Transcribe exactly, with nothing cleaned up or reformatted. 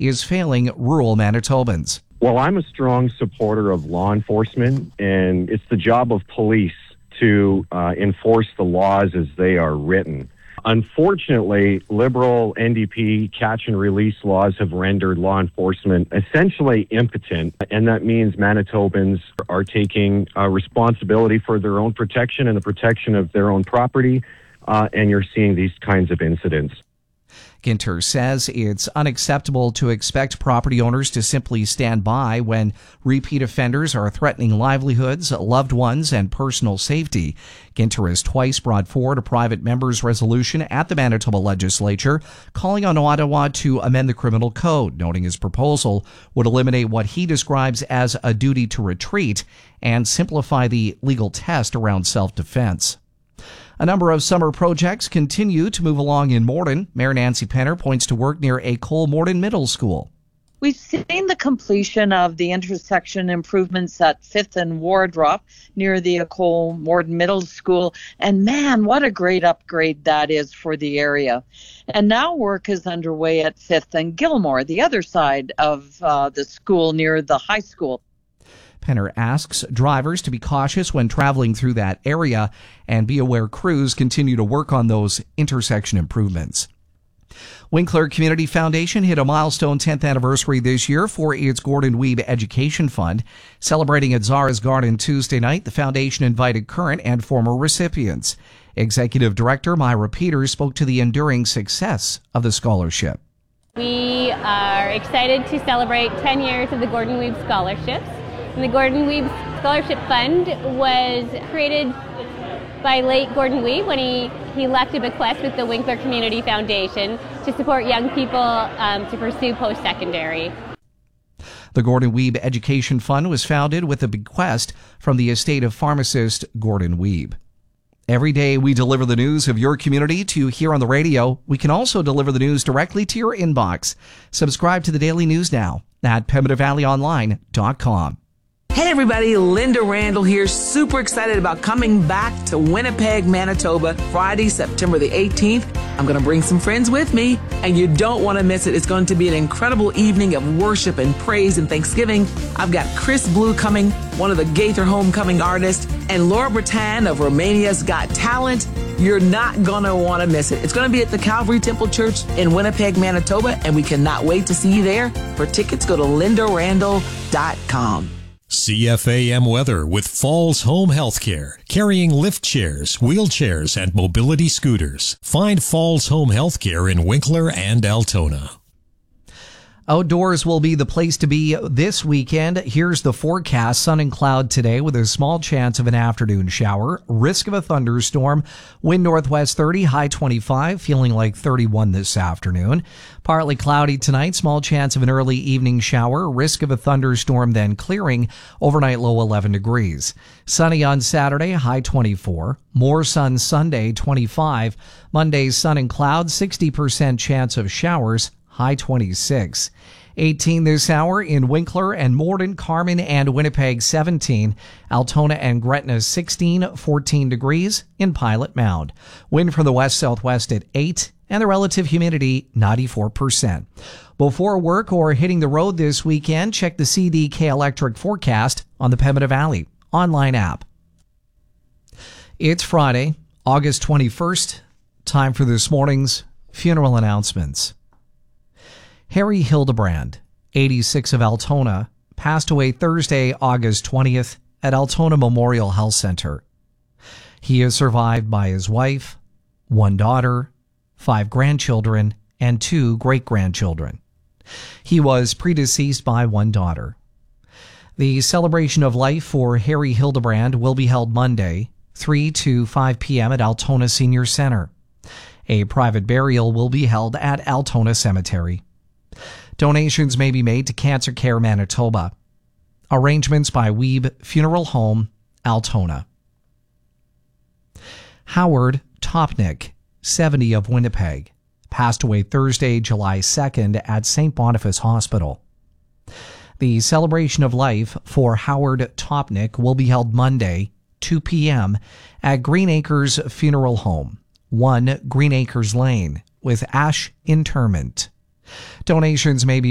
is failing rural Manitobans. Well, I'm a strong supporter of law enforcement, and it's the job of police to uh, enforce the laws as they are written. Unfortunately, Liberal N D P catch and release laws have rendered law enforcement essentially impotent, and that means Manitobans are taking uh, responsibility for their own protection and the protection of their own property, uh, and you're seeing these kinds of incidents. Ginter says it's unacceptable to expect property owners to simply stand by when repeat offenders are threatening livelihoods, loved ones, and personal safety. Ginter has twice brought forward a private member's resolution at the Manitoba Legislature calling on Ottawa to amend the criminal code, noting his proposal would eliminate what he describes as a duty to retreat and simplify the legal test around self-defense. A number of summer projects continue to move along in Morden. Mayor Nancy Penner points to work near École Morden Middle School. We've seen the completion of the intersection improvements at fifth and Wardrop near the École Morden Middle School. And man, what a great upgrade that is for the area. And now work is underway at fifth and Gilmore, the other side of uh, the school near the high school. Penner asks drivers to be cautious when traveling through that area and be aware crews continue to work on those intersection improvements. Winkler Community Foundation hit a milestone tenth anniversary this year for its Gordon Weeb Education Fund. Celebrating at Zara's Garden Tuesday night, the foundation invited current and former recipients. Executive Director Myra Peters spoke to the enduring success of the scholarship. We are excited to celebrate ten years of the Gordon Weeb Scholarships. And the Gordon Weeb Scholarship Fund was created by late Gordon Weeb when he, he left a bequest with the Winkler Community Foundation to support young people um, to pursue post-secondary. The Gordon Weeb Education Fund was founded with a bequest from the estate of pharmacist Gordon Weeb. Every day we deliver the news of your community to you here on the radio. We can also deliver the news directly to your inbox. Subscribe to the Daily News now at pembina valley online dot com. Hey everybody, Linda Randall here, super excited about coming back to Winnipeg, Manitoba, Friday, September the eighteenth. I'm going to bring some friends with me, and you don't want to miss it. It's going to be an incredible evening of worship and praise and thanksgiving. I've got Chris Blue coming, one of the Gaither Homecoming artists, and Laura Bretan of Romania's Got Talent. You're not going to want to miss it. It's going to be at the Calvary Temple Church in Winnipeg, Manitoba, and we cannot wait to see you there. For tickets, go to linda randall dot com. C F A M weather with Falls Home Healthcare, carrying lift chairs, wheelchairs, and mobility scooters. Find Falls Home Healthcare in Winkler and Altona. Outdoors will be the place to be this weekend. Here's the forecast. Sun and cloud today with a small chance of an afternoon shower. Risk of a thunderstorm. Wind northwest thirty, high twenty-five, feeling like thirty-one this afternoon. Partly cloudy tonight. Small chance of an early evening shower. Risk of a thunderstorm then clearing. Overnight low eleven degrees. Sunny on Saturday, high twenty-four. More sun Sunday, twenty-five. Monday, sun and cloud, sixty percent chance of showers. High twenty-six. eighteen this hour in Winkler and Morden, Carman and Winnipeg seventeen. Altona and Gretna sixteen, fourteen degrees in Pilot Mound. Wind from the west-southwest at eight and the relative humidity ninety-four percent. Before work or hitting the road this weekend, check the C D K Electric forecast on the Pembina Valley online app. It's Friday, August twenty-first. Time for this morning's funeral announcements. Harry Hildebrand, eighty-six, of Altona, passed away Thursday, August twentieth at Altona Memorial Health Center. He is survived by his wife, one daughter, five grandchildren, and two great-grandchildren. He was predeceased by one daughter. The celebration of life for Harry Hildebrand will be held Monday, three to five p.m. at Altona Senior Center. A private burial will be held at Altona Cemetery. Donations may be made to Cancer Care Manitoba. Arrangements by Weeb Funeral Home, Altona. Howard Topnick, seventy, of Winnipeg, passed away Thursday, July second at Saint Boniface Hospital. The celebration of life for Howard Topnick will be held Monday, two p.m. at Green Acres Funeral Home, one Green Acres Lane, with ash interment. Donations may be